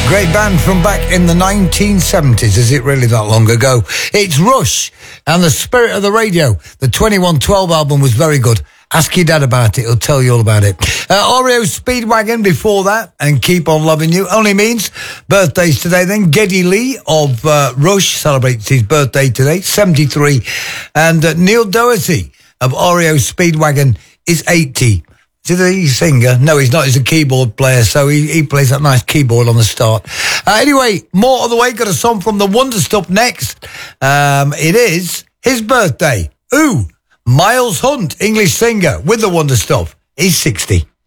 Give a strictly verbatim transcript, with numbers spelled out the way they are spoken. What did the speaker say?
Great band from back in the nineteen seventies. Is it really that long ago? It's Rush and The Spirit of the Radio. The twenty-one twelve album was very good. Ask your dad about it. He'll tell you all about it. Uh, R E O Speedwagon before that, and Keep On Loving You. Only means birthdays today then. Geddy Lee of uh, Rush celebrates his birthday today, seventy-three. And uh, Neil Doherty of R E O Speedwagon is eighty. Is he a singer? No, he's not. He's a keyboard player, so he, he plays that nice keyboard on the start. Uh, anyway, more of the way. Got a song from the Wonder Stuff next. Um, it is his birthday. Ooh, Miles Hunt, English singer with the Wonder Stuff. He's sixty.